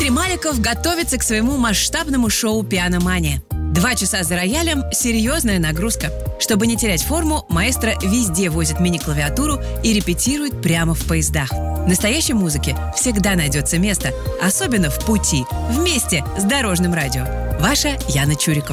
Дмитрий Маликов готовится к своему масштабному шоу «Пианомания». 2 часа за роялем – серьезная нагрузка. Чтобы не терять форму, маэстро везде возит мини-клавиатуру и репетирует прямо в поездах. Настоящей музыке всегда найдется место, особенно в пути, вместе с Дорожным радио. Ваша Яна Чурикова.